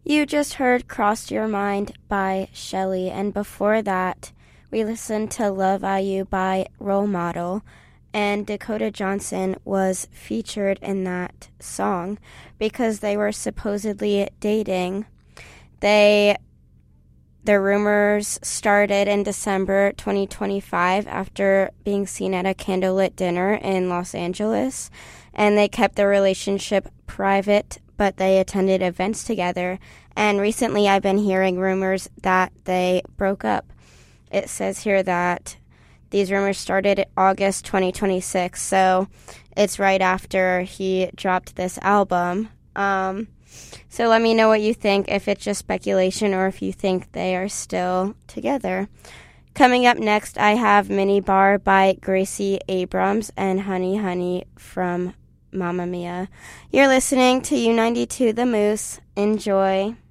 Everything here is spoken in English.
You just heard Crossed Your Mind by Shelley, and before that, we listened to Love IU by Role Model, and Dakota Johnson was featured in that song because they were supposedly dating. The rumors started in December 2025 after being seen at a candlelit dinner in Los Angeles, and they kept their relationship private, but they attended events together. And recently I've been hearing rumors that they broke up. It says here that these rumors started in August 2026, so it's right after he dropped this album. So let me know what you think, if it's just speculation or if you think they are still together. Coming up next, I have Mini Bar by Gracie Abrams and Honey Honey from Mamma Mia. You're listening to U92 The Moose. Enjoy.